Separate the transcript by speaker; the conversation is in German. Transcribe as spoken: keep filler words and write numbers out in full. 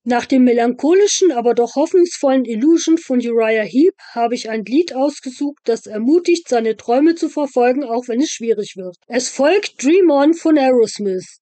Speaker 1: Nach dem melancholischen, aber doch hoffnungsvollen Illusion von Uriah Heep habe ich ein Lied ausgesucht, das ermutigt, seine Träume zu verfolgen, auch wenn es schwierig wird. Es folgt Dream On von Aerosmith.